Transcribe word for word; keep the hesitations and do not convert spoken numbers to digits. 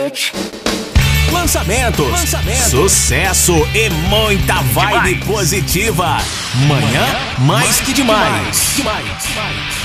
Lançamentos, Lançamentos, sucesso e muita vibe demais. Positiva. Manhã, mais que demais. demais. demais.